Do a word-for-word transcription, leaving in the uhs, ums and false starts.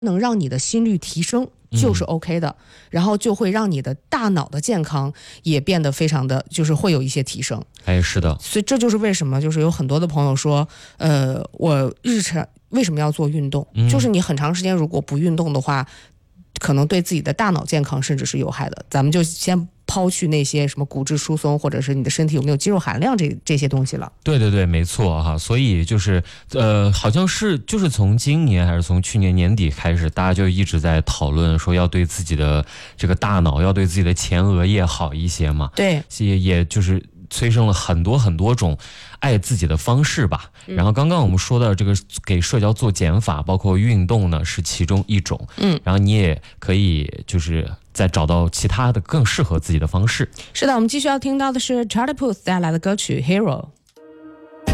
能让你的心率提升就是 OK 的、嗯、然后就会让你的大脑的健康也变得非常的就是会有一些提升。 哎，是的， 所以这就是为什么就是有很多的朋友说呃，我日常为什么要做运动、嗯、就是你很长时间如果不运动的话，可能对自己的大脑健康甚至是有害的。咱们就先抛去那些什么骨质疏松或者是你的身体有没有肌肉含量这这些东西了。 对对对，没错哈。所以就是呃，好像是就是从今年还是从去年年底开始，大家就一直在讨论说要对自己的这个大脑，要对自己的前额叶好一些嘛。 对， 也也就是催生了很多很多种爱自己的方式吧。然后刚刚我们说到这个给社交做减法，包括运动呢是其中一种。嗯，然后你也可以就是再找到其他的更适合自己的方式。 是的，我们继续要听到的是 Charlie Puth 带来的歌曲 Hero。